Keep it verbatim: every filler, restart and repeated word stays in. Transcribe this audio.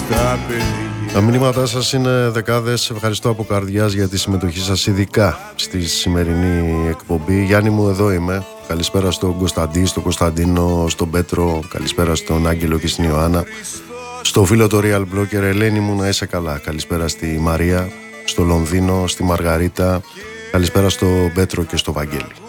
Τα μηνύματά σας είναι δεκάδες. Ευχαριστώ από καρδιάς για τη συμμετοχή σας, ειδικά στη σημερινή εκπομπή. Γιάννη μου, εδώ είμαι. Καλησπέρα στον Κωνσταντή, στον Κωνσταντίνο, στον Πέτρο. Καλησπέρα στον Άγγελο και στην Ιωάννα. Στο φίλο το Real Blogger, Ελένη μου, να είσαι καλά. Καλησπέρα στη Μαρία, στο Λονδίνο, στη Μαργαρίτα. Καλησπέρα στον Πέτρο και στο Βαγγέλη.